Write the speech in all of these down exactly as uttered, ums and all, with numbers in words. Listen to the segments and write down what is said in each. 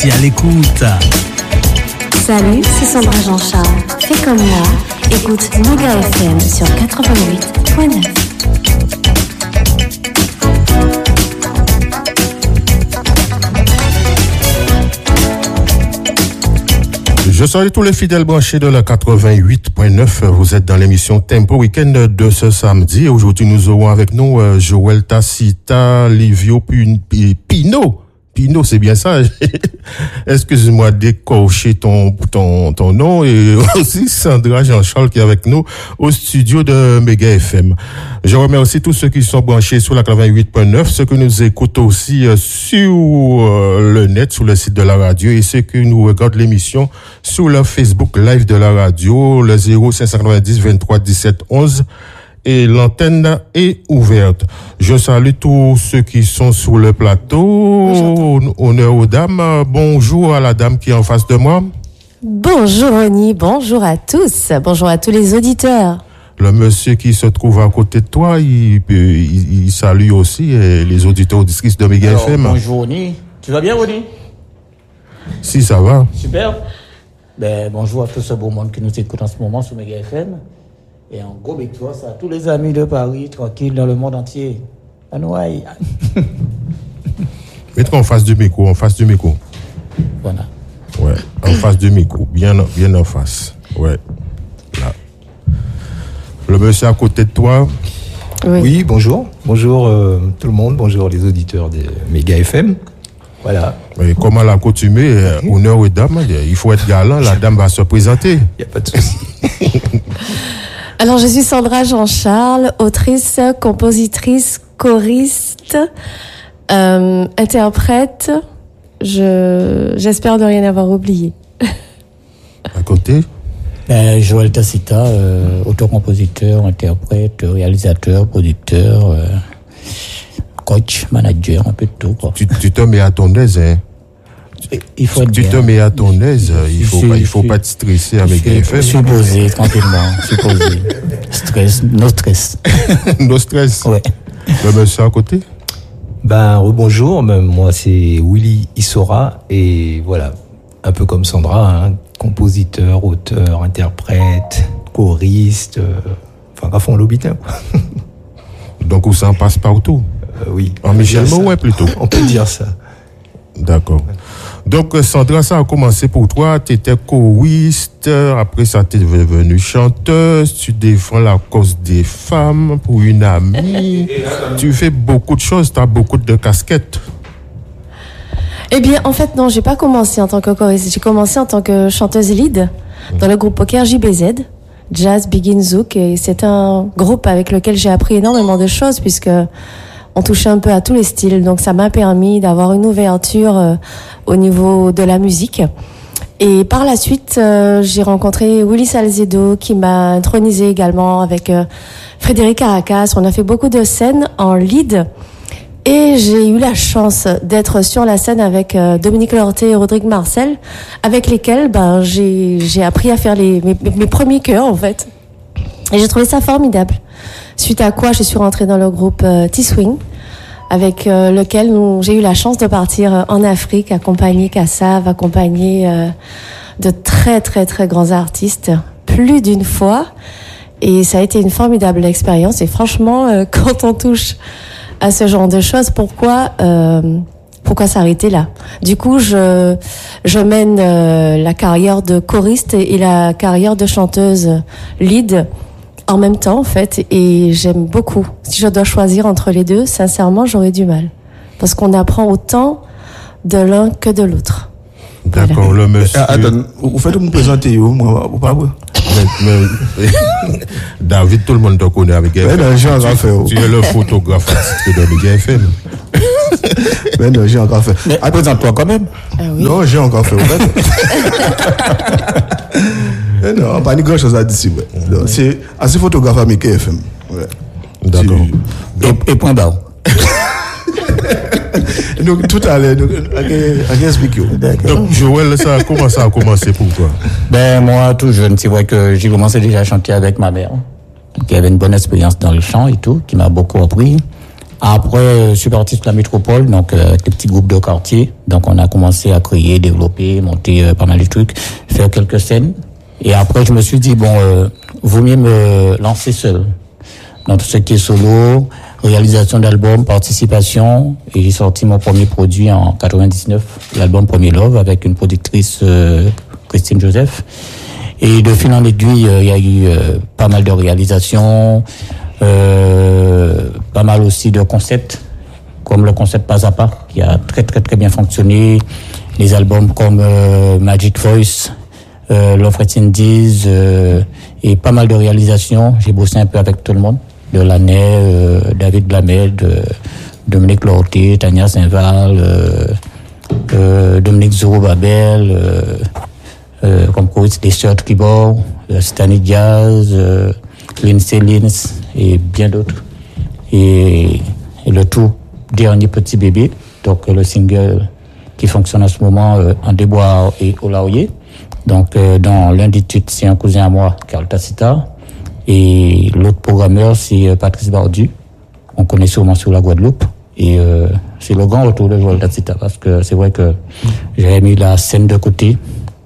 restez à l'écoute. Salut, c'est Sandra Jean-Charles. Fais comme moi, écoute Mega F M sur quatre-vingt-huit point neuf. Je salue tous les fidèles branchés de la quatre-vingt-huit point neuf. Vous êtes dans l'émission Tempo Weekend de ce samedi. Aujourd'hui, nous aurons avec nous euh, Joël Tacita, Livio Pino. Pino, c'est bien ça. Excuse-moi d'écorcher ton, ton, ton nom, et aussi Sandra Jean-Charles qui est avec nous au studio de Mega F M. Je remercie tous ceux qui sont branchés sur la quatre-vingt-huit point neuf, ceux qui nous écoutent aussi euh, sur euh, le net, sur le site de la radio, et ceux qui nous regardent l'émission sur le Facebook Live de la radio, le zéro cinq cent quatre-vingt-dix vingt-trois dix-sept onze. Et l'antenne est ouverte. Je salue tous ceux qui sont sur le plateau. Bonjour. Honneur aux dames. Bonjour à la dame qui est en face de moi. Bonjour Ronnie, bonjour à tous. Bonjour à tous les auditeurs. Le monsieur qui se trouve à côté de toi, il, il, il salue aussi les auditeurs auditrices de Mega F M. Bonjour Ronnie. Tu vas bien Ronnie? Si, ça va. Super. Ben, bonjour à tout ce beau monde qui nous écoute en ce moment sur Mega F M. Et en gros victoire, à tous les amis de Paris, tranquilles dans le monde entier. Anouaï. Mets-toi en face du micro, en face du micro. Voilà. Ouais, en face du micro, bien, bien en face. Ouais. Là. Le monsieur à côté de toi. Oui, oui bonjour. Bonjour euh, tout le monde, bonjour les auditeurs de Mega F M. Voilà. Et comme à l'accoutumée, euh, honneur aux dames, il faut être galant, la dame va se présenter. Il n'y a pas de souci. Alors, je suis Sandra Jean-Charles, autrice, compositrice, choriste, euh, interprète. Je, j'espère ne rien avoir oublié. À côté euh, Joël Tacita, euh, auteur-compositeur, interprète, réalisateur, producteur, euh, coach, manager, un peu de tout. Quoi. Tu, tu te mets à ton aise, hein? Il faut être tu bien. te mets à ton aise, il faut, suis, pas, il faut pas te stresser avec les faits. Supposé, tranquillement, supposé. Stress, no stress. No stress. Ouais. Le monsieur à côté? Ben, rebonjour, moi c'est Willy Issora, et voilà, un peu comme Sandra, hein, compositeur, auteur, interprète, choriste, euh, enfin, à fond l'hobitin. Donc, où ça en passe partout? euh, Oui. En Michel Mouet plutôt? On peut dire ça. D'accord. Donc, Sandra, ça a commencé pour toi. Tu étais choriste, après ça, tu es devenue chanteuse, tu défends la cause des femmes pour une amie. Tu fais beaucoup de choses, tu as beaucoup de casquettes. Eh bien, en fait, non, j'ai pas commencé en tant que choriste. J'ai commencé en tant que chanteuse lead dans le groupe Poker J B Z, Jazz Begin Zouk, et c'est un groupe avec lequel j'ai appris énormément de choses puisque on touchait un peu à tous les styles, donc ça m'a permis d'avoir une ouverture euh, au niveau de la musique. Et par la suite, euh, j'ai rencontré Willy Salzedo qui m'a intronisé également avec euh, Frédéric Caracas. On a fait beaucoup de scènes en lead et j'ai eu la chance d'être sur la scène avec euh, Dominique Lorté et Rodrigue Marcel, avec lesquels ben, j'ai, j'ai appris à faire les, mes, mes premiers chœurs en fait. Et j'ai trouvé ça formidable. Suite à quoi, je suis rentrée dans le groupe euh, T-Swing, avec euh, lequel nous, j'ai eu la chance de partir euh, en Afrique, accompagner Kassav, accompagner euh, de très très très grands artistes, plus d'une fois. Et ça a été une formidable expérience. Et franchement, euh, quand on touche à ce genre de choses, pourquoi euh, pourquoi s'arrêter là? Du coup, je je mène euh, la carrière de choriste et la carrière de chanteuse lead en même temps, en fait, et j'aime beaucoup. Si je dois choisir entre les deux, sincèrement, j'aurais du mal. Parce qu'on apprend autant de l'un que de l'autre. D'accord, voilà. Le monsieur... Ah, attends, vous faites me présenter, moi, ou pas, mais, mais, David, tout le monde te connaît avec F M. Ben non, j'ai encore fait. Tu es le photographe de Mega F M. Ben non, j'ai encore fait. Mais présente-toi quand même. Ah oui. Non, j'ai encore fait. Non, pas ni grand chose à dire ici. Ouais. Ouais. C'est assez photographe à Mega F M. Ouais. D'accord. Et, et point barre. Donc, tout à l'heure, I can speak you. Donc, Joël, ça, comment ça a commencé pour toi? Ben, moi, tout jeune, c'est vrai que j'ai commencé déjà à chanter avec ma mère, qui avait une bonne expérience dans le chant et tout, qui m'a beaucoup appris. Après, je suis parti sur la métropole, donc euh, avec des petits groupes de quartier. Donc on a commencé à créer, développer, monter euh, pas mal de trucs, faire quelques scènes. Et après, je me suis dit, bon, euh, vaut mieux me lancer seul. Dans tout ce qui est solo, réalisation d'albums, participation. Et j'ai sorti mon premier produit en quatre-vingt-dix-neuf, l'album Premier Love, avec une productrice, euh, Christine Joseph. Et de fil en aiguille, euh, il y a eu euh, pas mal de réalisations, euh, pas mal aussi de concepts, comme le concept Pas à Pas, qui a très très très bien fonctionné. Les albums comme euh, Magic Voice, euh, Love Red Indies, euh, et pas mal de réalisations. J'ai bossé un peu avec tout le monde, de Lanay, euh, David Blamed, euh, Dominique Lorté, Tania Saint-Val, euh, euh, Dominique Zoro-Babel, euh, euh, comme choriste des Stuart Keyboard, euh, Stanley Jazz, euh, Lindsay Lins et bien d'autres. Et, et le tout dernier Petit Bébé, donc le single qui fonctionne en ce moment euh, en Débois et au Laurier. Donc euh, dans l'un des titres, c'est un cousin à moi, Carl Tacita, et l'autre programmeur, c'est euh, Patrice Bardu. On connaît sûrement sur la Guadeloupe. Et euh, c'est le grand retour de Joël Tacita, parce que c'est vrai que j'avais mis la scène de côté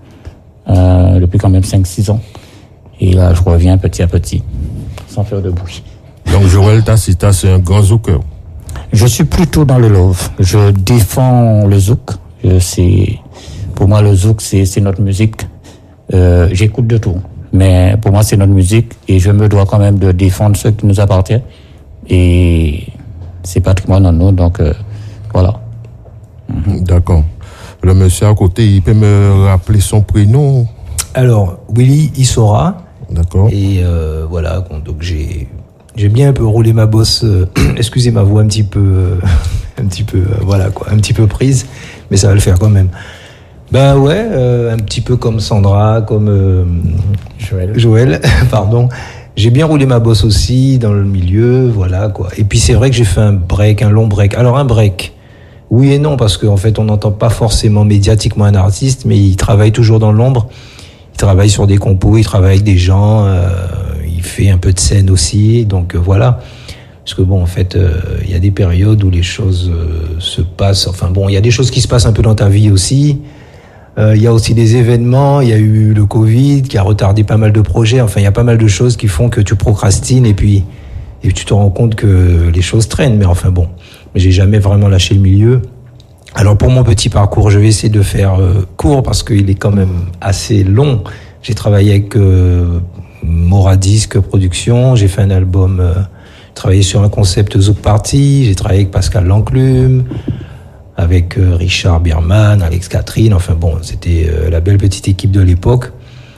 euh, depuis quand même cinq six ans. Et là, je reviens petit à petit, sans faire de bruit. Donc Joël Tacita, c'est un grand zouker. Je suis plutôt dans le love. Je défends le zouk. Je, c'est, pour moi, le zouk, c'est, c'est notre musique. Euh, j'écoute de tout. Mais pour moi, c'est notre musique. Et je me dois quand même de défendre ce qui nous appartient. Et c'est patrimoine en nous. Donc, euh, voilà. D'accord. Le monsieur à côté, il peut me rappeler son prénom? Alors, Willy Issora. D'accord. Et euh, voilà, donc j'ai... J'ai bien un peu roulé ma bosse, euh, excusez ma voix un petit peu, euh, un petit peu, euh, voilà quoi, un petit peu prise, mais ça va le faire quand même. Ben ouais, euh, un petit peu comme Sandra, comme euh, Joël, Joël pardon. J'ai bien roulé ma bosse aussi dans le milieu, voilà quoi. Et puis c'est vrai que j'ai fait un break, un long break. Alors un break, oui et non, parce qu'en fait on n'entend pas forcément médiatiquement un artiste, mais il travaille toujours dans l'ombre. Il travaille sur des compos, il travaille avec des gens. Euh, Il fait un peu de scène aussi, donc euh, voilà. Parce que bon, en fait, il euh, y a des périodes où les choses euh, se passent. Enfin bon, il y a des choses qui se passent un peu dans ta vie aussi. Il euh, y a aussi des événements. Il y a eu le Covid qui a retardé pas mal de projets. Enfin, il y a pas mal de choses qui font que tu procrastines et puis et tu te rends compte que les choses traînent. Mais enfin bon, mais j'ai jamais vraiment lâché le milieu. Alors pour mon petit parcours, je vais essayer de faire euh, court parce qu'il est quand même assez long. J'ai travaillé avec euh, Moradisc Production, j'ai fait un album, euh, travaillé sur un concept Zouk Party, j'ai travaillé avec Pascal Lanclume, avec euh, Richard Bierman, Alex Catherine, enfin bon, c'était euh, la belle petite équipe de l'époque.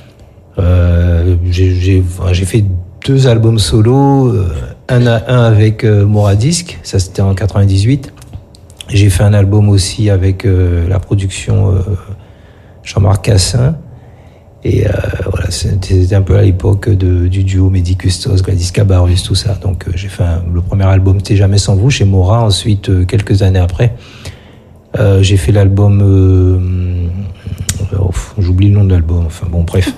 Euh, j'ai, j'ai, j'ai fait deux albums solo, euh, un à un avec euh, Moradisc, ça c'était en quatre-vingt-dix-huit. J'ai fait un album aussi avec euh, la production euh, Jean-Marc Cassin. Et euh, voilà, c'était un peu à l'époque de, du duo Mehdi Custos, Gladys Cabarrus, tout ça. Donc euh, j'ai fait un, le premier album T'es jamais sans vous chez Mora. Ensuite, euh, quelques années après, euh, j'ai fait l'album. Euh, oh, j'oublie le nom de l'album. Enfin bon, bref.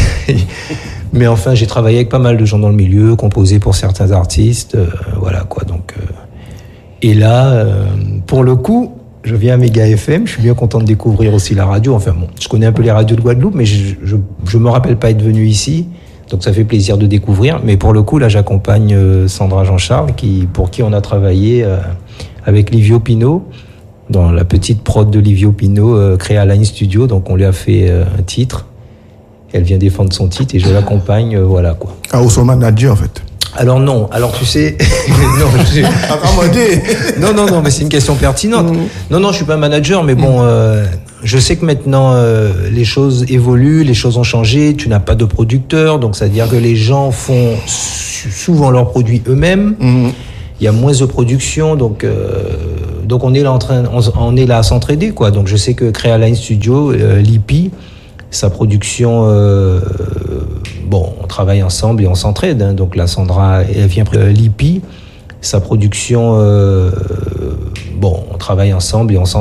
Mais enfin, j'ai travaillé avec pas mal de gens dans le milieu, composé pour certains artistes. Euh, voilà quoi. Donc euh, et là, euh, pour le coup. Je viens à Méga F M, je suis bien content de découvrir aussi la radio. Enfin bon, je connais un peu les radios de Guadeloupe, mais je, je, je me rappelle pas être venu ici, donc ça fait plaisir de découvrir. Mais pour le coup, là, j'accompagne euh, Sandra Jean-Charles, qui, pour qui on a travaillé euh, avec Livio Pino, dans la petite prod de Livio Pino, euh, créée à Line Studio. Donc on lui a fait euh, un titre. Elle vient défendre son titre et je l'accompagne, euh, voilà quoi. Ah, ou son manager en fait. Alors non, alors tu sais, non, je... non, non, non, mais c'est une question pertinente. Mmh. Non, non, je suis pas manager, mais bon, euh, je sais que maintenant euh, les choses évoluent, les choses ont changé. Tu n'as pas de producteur, donc ça veut dire que les gens font souvent leurs produits eux-mêmes. Mmh. Il y a moins de production, donc euh, donc on est là en train, on, on est là à s'entraider, quoi. Donc je sais que Créaline Studio, euh, l'I P I, sa production. Euh, Bon, on travaille ensemble et on s'entraide. Hein. Donc la Sandra, elle vient euh, l'I P I, sa production. Euh, bon, on travaille ensemble et on s'entraide.